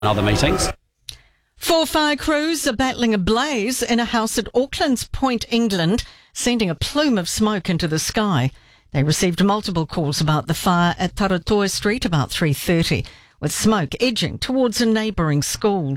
other meetings. 4 fire crews are battling a blaze in a house at Auckland's Point, England, sending a plume of smoke into the sky. They received multiple calls about the fire at Taratoa Street about 3:30, with smoke edging towards a neighbouring school.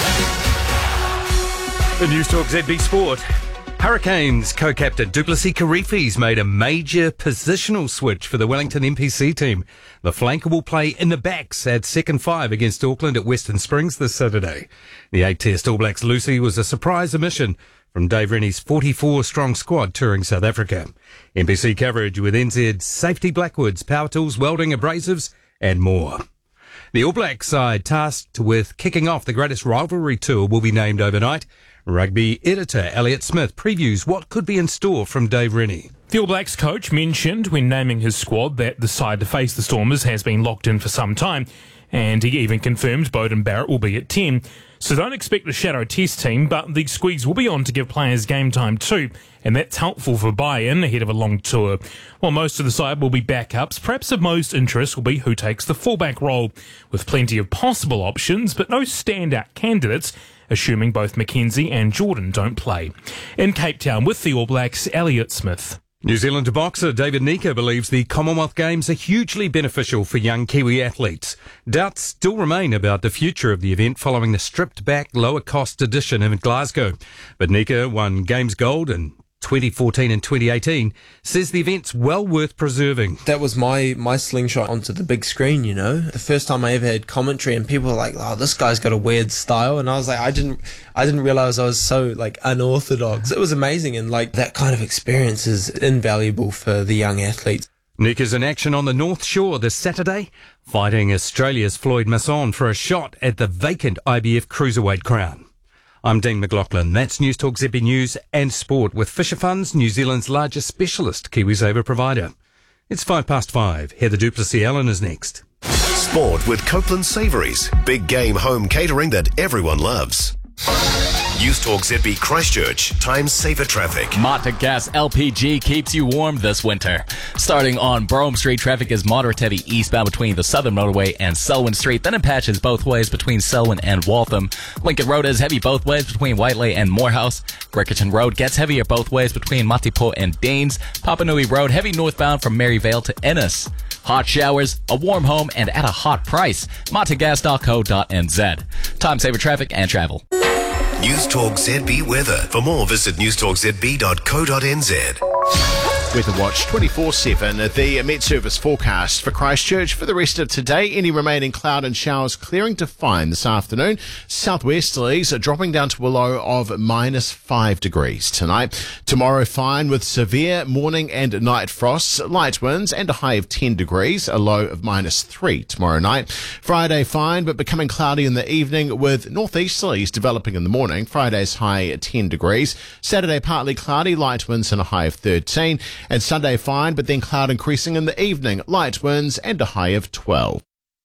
The News Talk ZB Sport. Hurricanes co-captain Duplessis Karifis made a major positional switch for the Wellington NPC team. The flanker will play in the backs at second five against Auckland at Western Springs this Saturday. The 8-test All Blacks Lucy was a surprise omission from Dave Rennie's 44-strong squad touring South Africa. NPC coverage with NZ Safety Blackwoods, Power Tools, Welding, Abrasives and more. The All Blacks side tasked with kicking off the greatest rivalry tour will be named overnight. Rugby editor Elliot Smith previews what could be in store from Dave Rennie. The All Blacks coach mentioned when naming his squad that the side to face the Stormers has been locked in for some time, and he even confirmed Beauden Barrett will be at 10. So don't expect the shadow test team, but the squeeze will be on to give players game time too, and that's helpful for buy-in ahead of a long tour. While most of the side will be backups, perhaps of most interest will be who takes the fullback role, with plenty of possible options but no standout candidates, assuming both McKenzie and Jordan don't play. In Cape Town with the All Blacks, Elliot Smith. New Zealand boxer David Nika believes the Commonwealth Games are hugely beneficial for young Kiwi athletes. Doubts still remain about the future of the event following the stripped-back, lower-cost edition in Glasgow. But Nika won Games gold in 2014 and 2018, says the event's well worth preserving. That was my slingshot onto the big screen, you know. The first time I ever had commentary and people were like, oh, this guy's got a weird style. And I was like, I didn't realize I was so like unorthodox. It was amazing. And like that kind of experience is invaluable for the young athletes. Nick is in action on the North Shore this Saturday, fighting Australia's Floyd Masson for a shot at the vacant IBF Cruiserweight crown. I'm Dean McLaughlin. That's News Talk ZB News and Sport with Fisher Funds, New Zealand's largest specialist KiwiSaver provider. It's 5:05. Heather Duplessis-Allen is next. Sport with Copeland Savouries. Big game home catering that everyone loves. News Talk ZB Christchurch. Time saver traffic. Mata Gas LPG keeps you warm this winter. Starting on Brougham Street, traffic is moderate heavy eastbound between the Southern Motorway and Selwyn Street. Then it patches both ways between Selwyn and Waltham. Lincoln Road is heavy both ways between Whiteley and Morehouse. Rickerton Road gets heavier both ways between Matipo and Deans. Papanui Road heavy northbound from Maryvale to Ennis. Hot showers, a warm home, and at a hot price. matagas.co.nz. Time saver traffic and travel. News Talk ZB weather. For more, visit newstalkzb.co.nz. Weather Watch 24/7. The Met Service forecast for Christchurch for the rest of today. Any remaining cloud and showers clearing to fine this afternoon. Southwesterlies are dropping down to a low of -5 degrees tonight. Tomorrow fine with severe morning and night frosts, light winds and a high of 10 degrees, a low of -3 tomorrow night. Friday fine but becoming cloudy in the evening with northeasterlies developing in the morning. Friday's high at 10 degrees. Saturday partly cloudy, light winds and a high of 13. And Sunday fine, but then cloud increasing in the evening, light winds and a high of 12.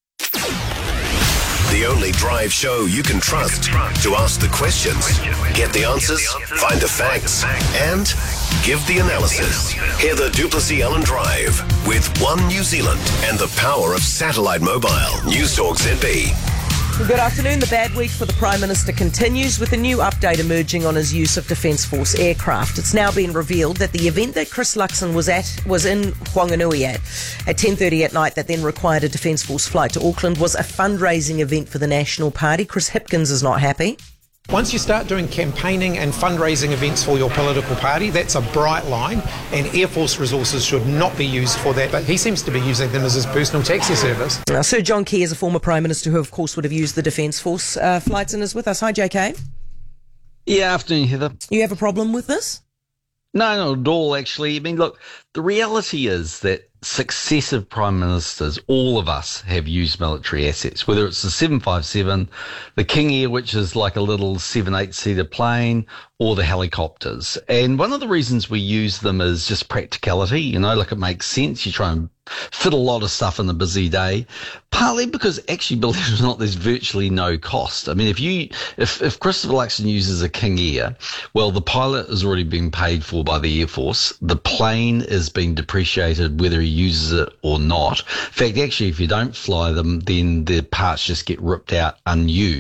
The only drive show you can trust to ask the questions, get the answers, find the facts, and give the analysis. Hear the Duplessis-Allen Drive with One New Zealand and the power of satellite mobile. News Talk ZB. Good afternoon. The bad week for the Prime Minister continues with a new update emerging on his use of Defence Force aircraft. It's now been revealed that the event that Chris Luxon was in Whanganui at 10:30 at night that then required a Defence Force flight to Auckland was a fundraising event for the National Party. Chris Hipkins is not happy. Once you start doing campaigning and fundraising events for your political party, that's a bright line, and Air Force resources should not be used for that. But he seems to be using them as his personal taxi service. Now, Sir John Key is a former Prime Minister who, of course, would have used the Defence Force flights and is with us. Hi, JK. Yeah, afternoon, Heather. You have a problem with this? No, not at all, actually. I mean, look, the reality is that successive prime ministers, all of us, have used military assets, whether it's the 757, the King Air, which is like a little 7-8-seater plane, or the helicopters. And one of the reasons we use them is just practicality, you know, like it makes sense. You try and fit a lot of stuff in a busy day, partly because actually, believe it or not, there's virtually no cost. I mean, if Christopher Luxon uses a King Air, well, the pilot is already being paid for by the Air Force. The plane is is being depreciated whether he uses it or not. In fact, actually, if you don't fly them, then the parts just get ripped out unused.